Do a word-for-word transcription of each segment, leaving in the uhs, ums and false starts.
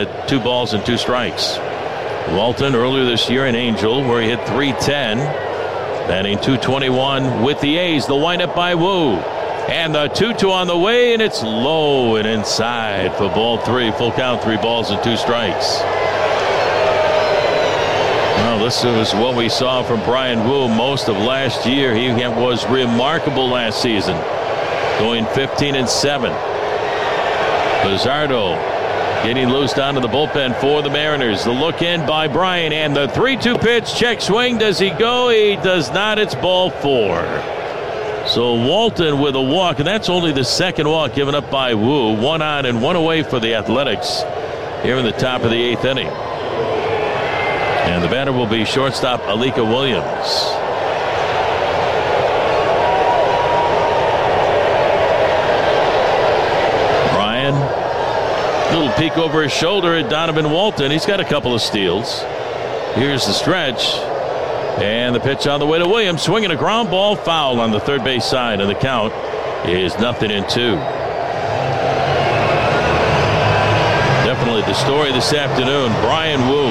at two balls and two strikes. Walton earlier this year in Angel, where he hit three ten, batting two twenty-one with the A's. The windup by Wu. And the two two on the way, and it's low and inside for ball three. Full count, three balls and two strikes. Well, this was what we saw from Bryan Woo most of last year. He was remarkable last season, going fifteen and seven. Luzardo getting loose down to the bullpen for the Mariners. The look in by Bryan, and the three two pitch, check swing. Does he go? He does not. It's ball four. So Walton with a walk, and that's only the second walk given up by Wu. One on and one away for the Athletics here in the top of the eighth inning. And the batter will be shortstop Alika Williams. Bryan, little peek over his shoulder at Donovan Walton. He's got a couple of steals. Here's the stretch. And the pitch on the way to Williams, swinging a ground ball, foul on the third base side, and the count is nothing in two. Definitely the story this afternoon, Bryan Woo.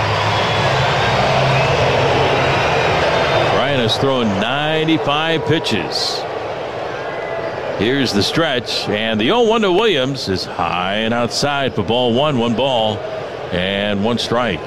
Bryan has thrown ninety-five pitches. Here's the stretch, and the oh one to Williams is high and outside for ball one, one ball and one strike.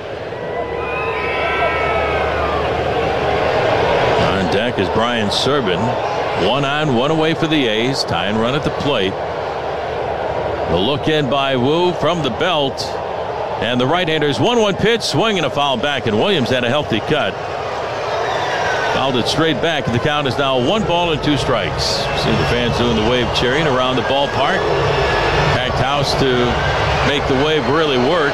Deck is Brian Serven. One on, one away for the A's. Tie and run at the plate. The look in by Wu from the belt. And the right-hander's one one pitch, swing and a foul back, and Williams had a healthy cut. Fouled it straight back, and the count is now one ball and two strikes. See the fans doing the wave cheering around the ballpark. Packed house to make the wave really work.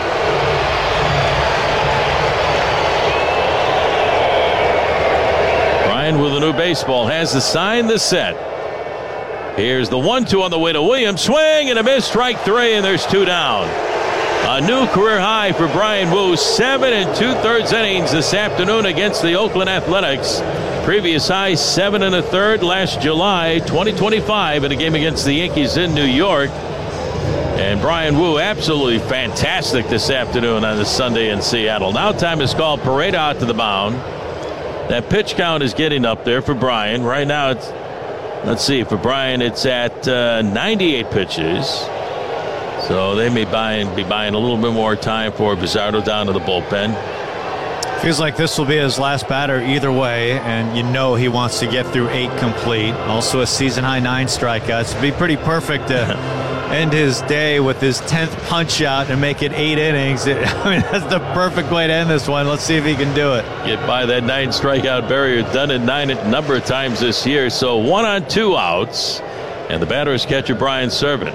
With a new baseball, has the sign, the set. Here's the one two on the way to Williams. Swing and a miss, strike three, and there's two down. A new career high for Bryan Woo. Seven and two-thirds innings this afternoon against the Oakland Athletics. Previous high, seven and a third last July twenty twenty-five in a game against the Yankees in New York. And Bryan Woo absolutely fantastic this afternoon on this Sunday in Seattle. Now time is called. Parade out to the mound. That pitch count is getting up there for Bryan. Right now, it's, let's see, for Bryan, it's at uh, ninety-eight pitches. So they may buy, be buying a little bit more time for Luzardo down to the bullpen. Feels like this will be his last batter either way, and you know he wants to get through eight complete. Also a season-high nine strikeouts. It'd be pretty perfect to end his day with his tenth punch-out and make it eight innings. It, I mean, that's the perfect way to end this one. Let's see if he can do it. Get by that nine strikeout barrier. Done it nine a number of times this year. So one on, two outs, and the batter is catcher Brian Serven.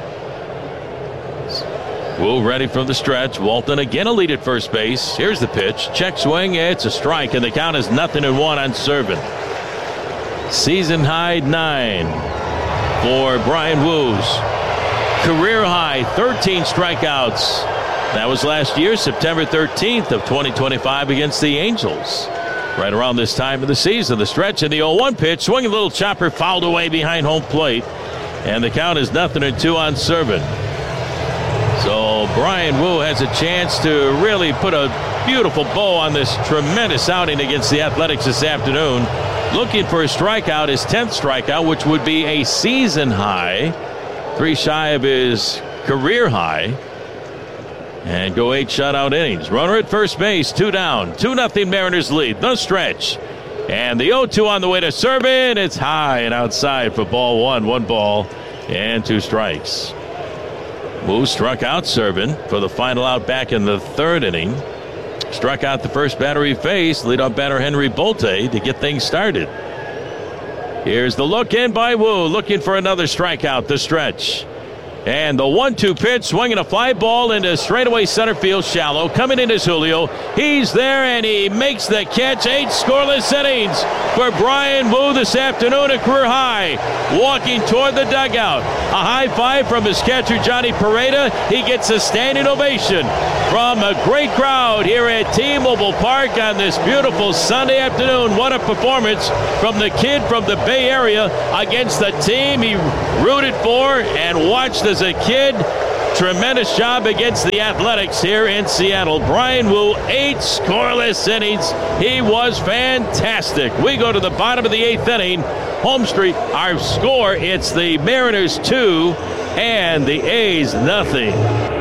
Wu ready from the stretch. Walton again a lead at first base. Here's the pitch. Check swing. It's a strike, and the count is nothing and one on Serven. Season high nine for Bryan Woo's career high thirteen strikeouts. That was last year, September thirteenth of twenty twenty-five against the Angels. Right around this time of the season, the stretch and the oh one pitch, swinging a little chopper, fouled away behind home plate, and the count is nothing and two on Serven. So Bryan Woo has a chance to really put a beautiful bow on this tremendous outing against the Athletics this afternoon. Looking for a strikeout, his tenth strikeout, which would be a season high, three shy of his career high, and go eight shutout innings. Runner at first base, two down, two nothing Mariners lead. The stretch, and the oh two on the way to Serven. It's high and outside for ball one, one ball and two strikes. Wu struck out Serven for the final out back in the third inning. Struck out the first batter he faced, leadoff batter Henry Bolte, to get things started. Here's the look in by Wu, looking for another strikeout, the stretch. And the one two pitch, swinging a fly ball into straightaway center field shallow. Coming in is Julio. He's there, and he makes the catch. Eight scoreless innings for Bryan Wu this afternoon, a career high. Walking toward the dugout. A high five from his catcher, Johnny Pareda. He gets a standing ovation from a great crowd here at T-Mobile Park on this beautiful Sunday afternoon. What a performance from the kid from the Bay Area against the team he rooted for and watched as a kid Tremendous job against the Athletics here in Seattle. Bryan Woo, eight scoreless innings. He was fantastic. We go to the bottom of the eighth inning. Home Street, our score, it's the Mariners two and the A's nothing.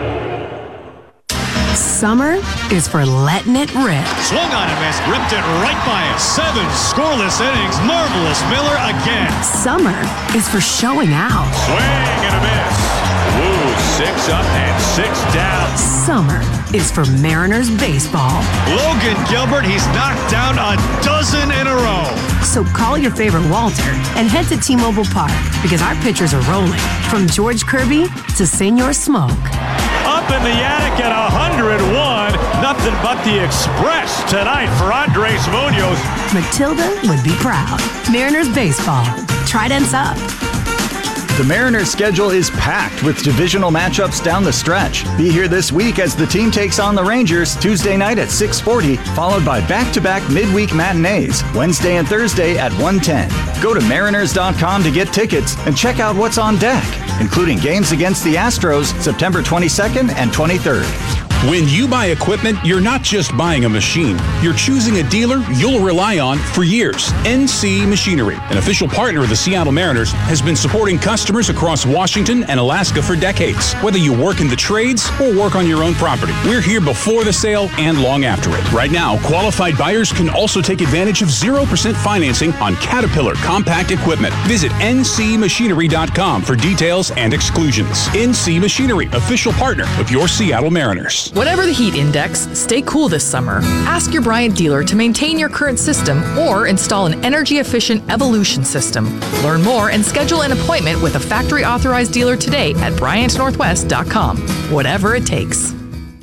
Summer is for letting it rip. Swung on and missed, ripped it right by us. Seven scoreless innings. Marvelous Miller again. Summer is for showing out. Swing and a miss. Woo, six up and six down. Summer is for Mariners baseball. Logan Gilbert, he's knocked down a dozen in a row. So call your favorite Walter and head to T-Mobile Park because our pitchers are rolling. From George Kirby to Senor Smoke. Up in the attic at one oh one. Nothing but the express tonight for Andres Munoz. Matilda would be proud. Mariners baseball. Trident's up. The Mariners' schedule is packed with divisional matchups down the stretch. Be here this week as the team takes on the Rangers Tuesday night at six forty, followed by back-to-back midweek matinees Wednesday and Thursday at one ten. Go to mariners dot com to get tickets and check out what's on deck, including games against the Astros September twenty-second and twenty-third. When you buy equipment, you're not just buying a machine. You're choosing a dealer you'll rely on for years. N C Machinery, an official partner of the Seattle Mariners, has been supporting customers across Washington and Alaska for decades. Whether you work in the trades or work on your own property, we're here before the sale and long after it. Right now, qualified buyers can also take advantage of zero percent financing on Caterpillar compact equipment. Visit N C machinery dot com for details and exclusions. N C Machinery, official partner of your Seattle Mariners. Whatever the heat index, stay cool this summer. Ask your Bryant dealer to maintain your current system or install an energy-efficient Evolution system. Learn more and schedule an appointment with a factory-authorized dealer today at bryant northwest dot com. Whatever it takes.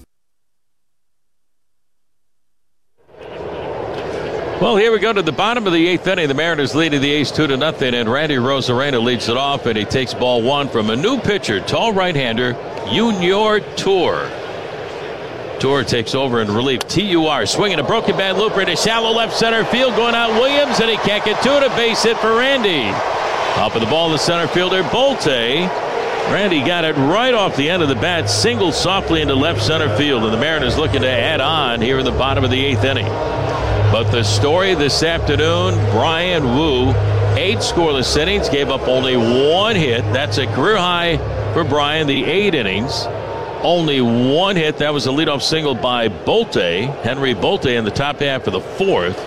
Well, here we go to the bottom of the eighth inning. The Mariners leading the A's two to nothing, and Randy Rosarena leads it off, and he takes ball one from a new pitcher, tall right-hander, Junior Tour. Tour takes over in relief. T U R swinging a broken bat looper into shallow left center field, going out Williams, and he can't get to it. A base hit for Randy. Top of the ball, the center fielder, Bolte. Randy got it right off the end of the bat, singled softly into left center field, and the Mariners looking to add on here in the bottom of the eighth inning. But the story this afternoon, Bryan Woo, eight scoreless innings, gave up only one hit. That's a career high for Bryan, the eight innings. Only one hit. That was a leadoff single by Bolte, Henry Bolte, in the top half of the fourth.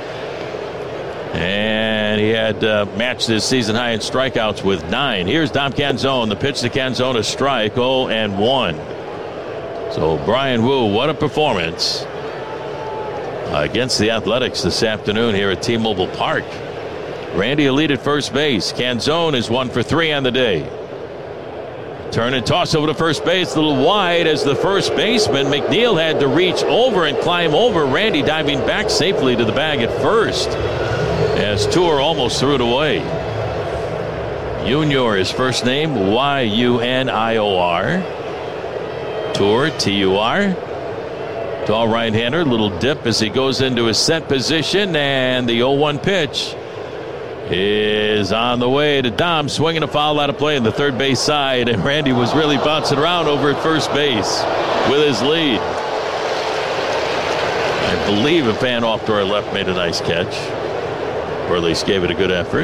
And he had uh, matched his season high in strikeouts with nine. Here's Dom Canzone. The pitch to Canzone, a strike, oh and one. So Bryan Woo, what a performance against the Athletics this afternoon here at T-Mobile Park. Randy a lead at first base. Canzone is one for three on the day. Turn and toss over to first base, a little wide as the first baseman, McNeil, had to reach over and climb over. Randy diving back safely to the bag at first as Tour almost threw it away. Junior, his first name, Y U N I O R. Tour, T U R. Tall right-hander, little dip as he goes into his set position, and the oh one pitch is on the way to Dom, swinging a foul out of play in the third base side, and Randy was really bouncing around over at first base with his lead. I believe a fan off to our left made a nice catch, or at least gave it a good effort.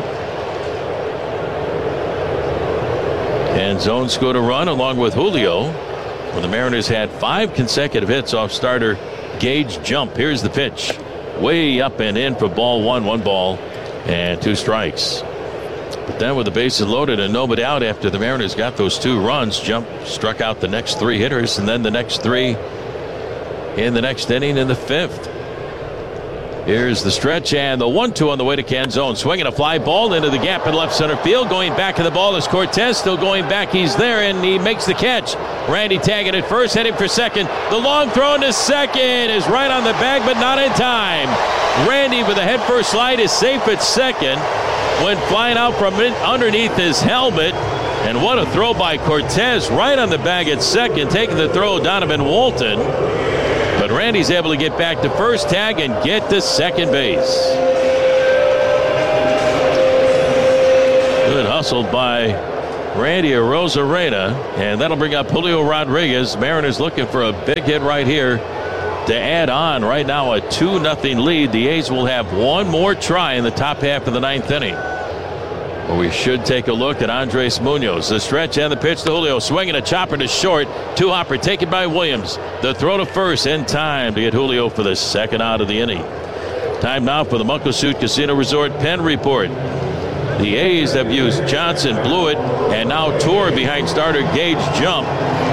And Zone scored a run along with Julio when the Mariners had five consecutive hits off starter Gage Jump. Here's the pitch, way up and in for ball one, one ball and two strikes. But then with the bases loaded and nobody out after the Mariners got those two runs, Jump struck out the next three hitters, and then the next three in the next inning in the fifth. Here's the stretch and the one two on the way to Canzone. Swinging a fly ball into the gap in left center field. Going back to the ball is Cortez. Still going back. He's there and he makes the catch. Randy tagging it first, heading for second. The long throw into second is right on the bag, but not in time. Randy with a head first slide is safe at second when flying out from underneath his helmet. And what a throw by Cortez right on the bag at second, taking the throw, Donovan Walton. But Randy's able to get back to first, tag, and get to second base. Good hustle by Randy Arozarena, and that'll bring up Julio Rodriguez. Mariners looking for a big hit right here to add on. Right now a two nothing lead. The A's will have one more try in the top half of the ninth inning. Well, we should take a look at Andres Munoz. The stretch and the pitch to Julio. Swinging a chopper to short. Two hopper taken by Williams. The throw to first in time to get Julio for the second out of the inning. Time now for the Muckleshoot Casino Resort Pen Report. The A's have used Johnson, Blewett, and now Tour behind starter Gage Jump.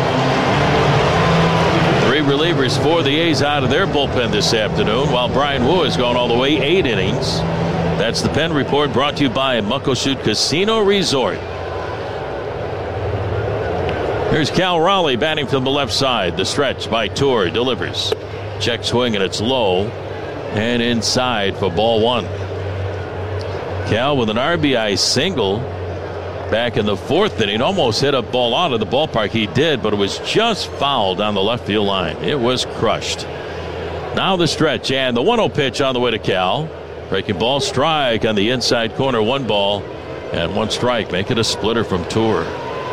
Three relievers for the A's out of their bullpen this afternoon, while Brian Wu has gone all the way eight innings. That's the Pen Report, brought to you by Muckleshoot Casino Resort. Here's Cal Raleigh batting from the left side. The stretch by Tour delivers. Check swing, and it's low and inside for ball one. Cal with an R B I single back in the fourth inning. Almost hit a ball out of the ballpark. He did, but it was just fouled down the left field line. It was crushed. Now the stretch and the one oh pitch on the way to Cal. Breaking ball, strike on the inside corner. One ball and one strike. Make it a splitter from Tour.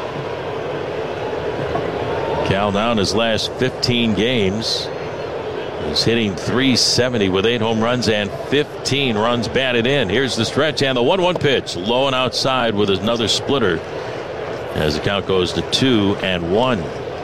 Cal now in his last fifteen games. He's hitting three seventy with eight home runs and fifteen runs batted in. Here's the stretch and the one one pitch. Low and outside with another splitter as the count goes to two and one.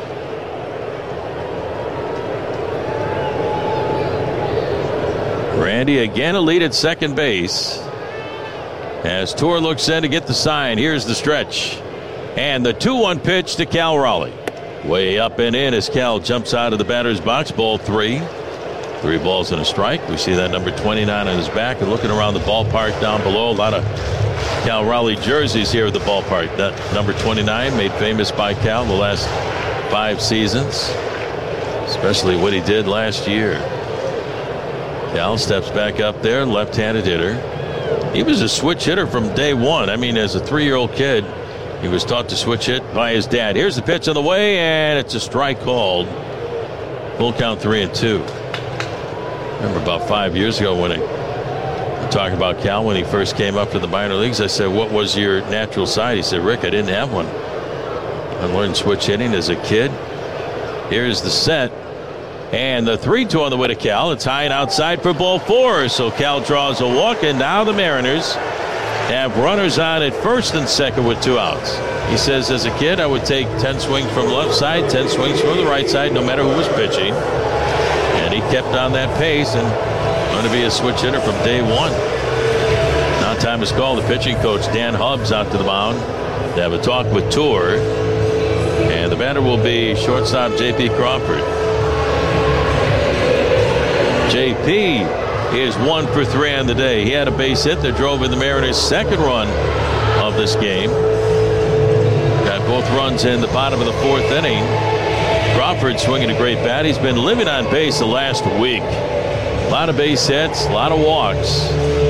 Randy again a lead at second base as Tour looks in to get the sign. Here's the stretch and the two one pitch to Cal Raleigh. Way up and in as Cal jumps out of the batter's box. Ball three. Three balls and a strike. We see that number twenty-nine on his back. And looking around the ballpark down below, a lot of Cal Raleigh jerseys here at the ballpark. That number twenty-nine made famous by Cal the last five seasons, especially what he did last year. Cal steps back up there, left-handed hitter. He was a switch hitter from day one. I mean, as a three-year-old kid, he was taught to switch hit by his dad. Here's the pitch on the way, and it's a strike called. Full count, three and two. Remember about five years ago when I talked about Cal when he first came up to the minor leagues. I said, what was your natural side? He said, Rick, I didn't have one. I learned switch hitting as a kid. Here's the set. And the three two on the way to Cal. It's high and outside for ball four. So Cal draws a walk, and now the Mariners have runners on at first and second with two outs. He says, as a kid, I would take ten swings from the left side, ten swings from the right side, no matter who was pitching. And he kept on that pace and going to be a switch hitter from day one. Now time is called. The pitching coach, Dan Hubbs, out to the mound to have a talk with Tour. And the batter will be shortstop J P Crawford. J P is one for three on the day. He had a base hit that drove in the Mariners' second run of this game. Got both runs in the bottom of the fourth inning. Crawford swinging a great bat. He's been living on base the last week. A lot of base hits, a lot of walks.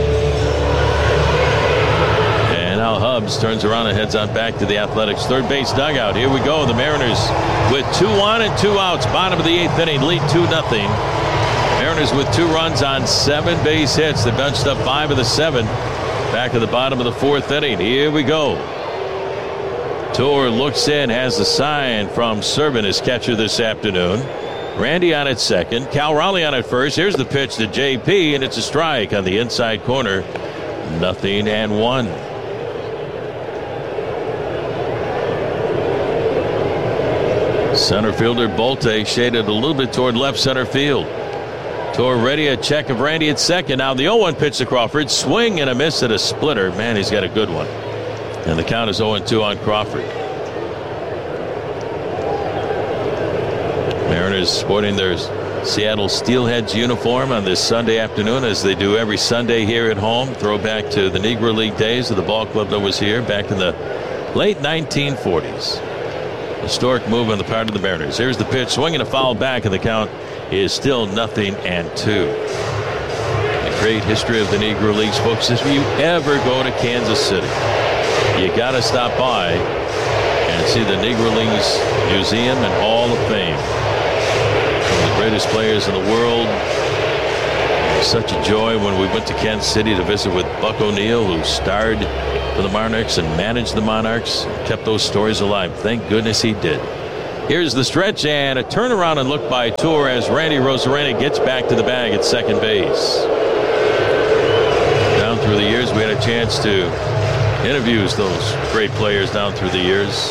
And now Hubbs turns around and heads on back to the Athletics' third base dugout. Here we go. The Mariners with two on and two outs. Bottom of the eighth inning, lead two nothing. Mariners with two runs on seven base hits. They benched up five of the seven. Back at the bottom of the fourth inning. Here we go. Tour looks in, has the sign from Servin, his catcher this afternoon. Randy on at second. Cal Raleigh on at first. Here's the pitch to J P, and it's a strike on the inside corner. Nothing and one. Center fielder Bolte shaded a little bit toward left center field. Tour ready, a check of Randy at second. Now the oh one pitch to Crawford. Swing and a miss at a splitter. Man, he's got a good one. And the count is oh and two on Crawford. Mariners sporting their Seattle Steelheads uniform on this Sunday afternoon, as they do every Sunday here at home. Throwback to the Negro League days of the ball club that was here back in the late nineteen forties. Historic move on the part of the Mariners. Here's the pitch, swinging a foul back, and the count is still nothing and two. A great history of the Negro Leagues, folks. If you ever go to Kansas City, you got to stop by and see the Negro Leagues Museum and Hall of Fame. Some of the greatest players in the world. Such a joy when we went to Kansas City to visit with Buck O'Neil, who starred for the Monarchs and managed the Monarchs, kept those stories alive. Thank goodness he did. Here's the stretch and a turnaround and look by Tour as Randy Arozarena gets back to the bag at second base. Down through the years, we had a chance to interview those great players down through the years.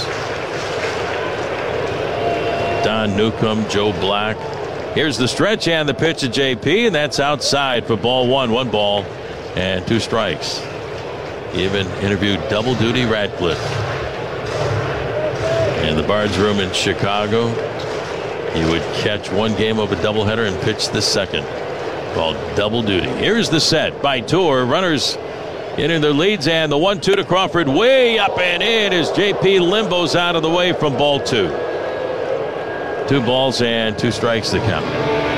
Don Newcomb, Joe Black. Here's the stretch and the pitch to J P, and that's outside for ball one. One ball and two strikes. He even interviewed double duty Radcliffe. In the Bards room in Chicago, he would catch one game of a doubleheader and pitch the second, called double duty. Here's the set by Tour. Runners in their leads, and the one two to Crawford, way up and in as J P limbos out of the way from ball two. Two balls and two strikes to count.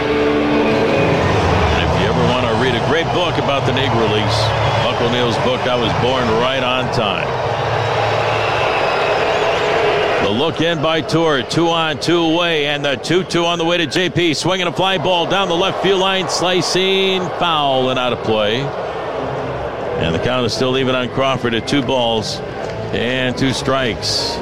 And if you ever want to read a great book about the Negro Leagues, Buck O'Neil's book, I Was Born Right on Time. The look in by Tour, two on, two away, and the two two on the way to J P. Swinging a fly ball down the left field line, slicing, foul and out of play. And the count is still even on Crawford at two balls and two strikes.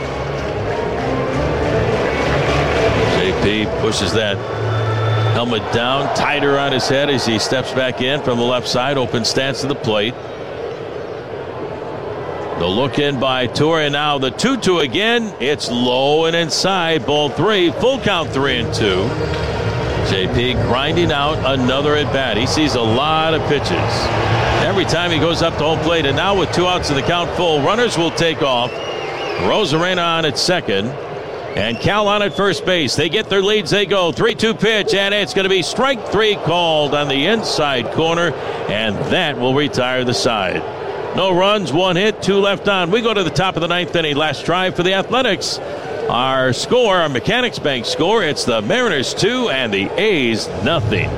J P pushes that helmet down, tighter on his head as he steps back in from the left side, open stance to the plate. The look in by Tour, and now the two two again. It's low and inside, ball three, full count three and two. J P grinding out another at bat. He sees a lot of pitches every time he goes up to home plate, and now with two outs in the count full, runners will take off. Arozarena on at second. And Cal on at first base. They get their leads. They go three two pitch, and it's going to be strike three called on the inside corner, and that will retire the side. No runs, one hit, two left on. We go to the top of the ninth inning. Last drive for the Athletics. Our score, our Mechanics Bank score, it's the Mariners two and the A's nothing.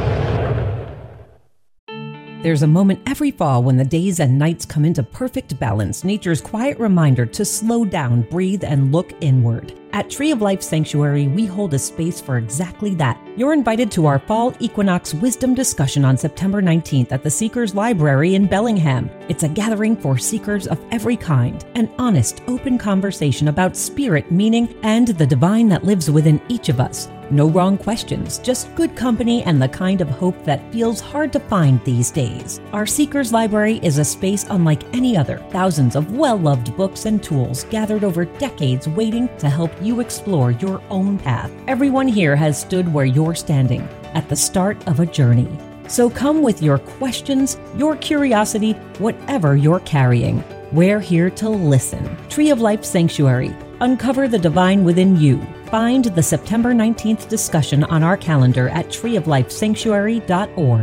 There's a moment every fall when the days and nights come into perfect balance, nature's quiet reminder to slow down, breathe, and look inward. At Tree of Life Sanctuary, we hold a space for exactly that. You're invited to our Fall Equinox Wisdom Discussion on September nineteenth at the Seekers Library in Bellingham. It's a gathering for seekers of every kind, an honest, open conversation about spirit, meaning, and the divine that lives within each of us. No wrong questions, just good company and the kind of hope that feels hard to find these days. Our Seekers Library is a space unlike any other. Thousands of well-loved books and tools gathered over decades waiting to help you explore your own path. Everyone here has stood where you're standing, at the start of a journey. So come with your questions, your curiosity, whatever you're carrying. We're here to listen. Tree of Life Sanctuary. Uncover the divine within you. Find the September nineteenth discussion on our calendar at tree of life sanctuary dot org.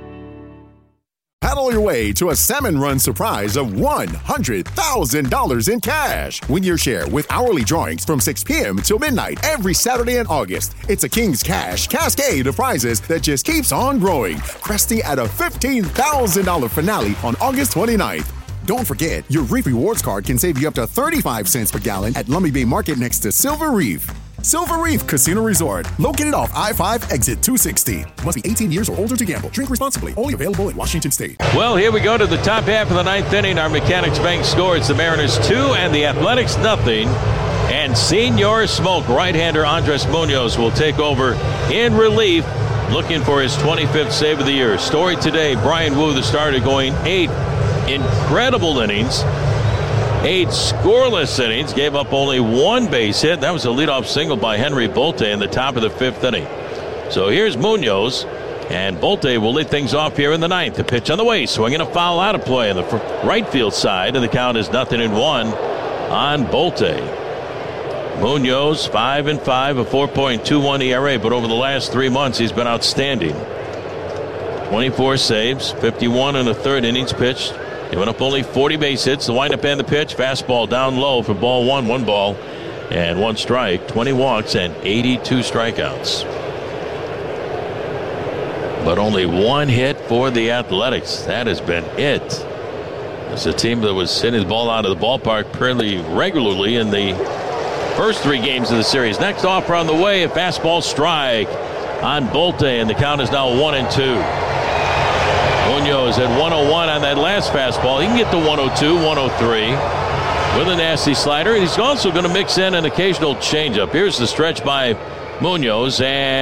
Paddle your way to a Salmon Run surprise of one hundred thousand dollars in cash. Win your share with hourly drawings from six p.m. till midnight every Saturday in August. It's a King's Cash cascade of prizes that just keeps on growing, cresting at a fifteen thousand dollars finale on August twenty-ninth. Don't forget, your Reef Rewards card can save you up to thirty-five cents per gallon at Lummi Bay Market next to Silver Reef. Silver Reef Casino Resort, located off I five, exit two sixty. Must be eighteen years or older to gamble. Drink responsibly. Only available in Washington State. Well, here we go to the top half of the ninth inning. Our Mechanics Bank score, it's the Mariners two and the Athletics nothing. And Senior Smoke, right-hander Andres Munoz will take over in relief, looking for his twenty-fifth save of the year. Story today, Brian Wu, the starter, going eight incredible innings. Eight scoreless innings, gave up only one base hit. That was a leadoff single by Henry Bolte in the top of the fifth inning. So here's Munoz, and Bolte will lead things off here in the ninth. The pitch on the way, swinging a foul out of play on the right field side, and the count is nothing in one on Bolte. Munoz, five and five, a four point two one E R A, but over the last three months, he's been outstanding. twenty-four saves, fifty-one in the third innings pitched. Giving up only forty base hits. The windup and the pitch. Fastball down low for ball one. One ball and one strike. twenty walks and eighty-two strikeouts. But only one hit for the Athletics. That has been it. It's a team that was hitting the ball out of the ballpark fairly regularly in the first three games of the series. Next offer on the way. A fastball strike on Bolte, and the count is now one and two. Munoz at one oh one on that last fastball. He can get to one oh two, one oh three with a nasty slider. He's also going to mix in an occasional changeup. Here's the stretch by Munoz, and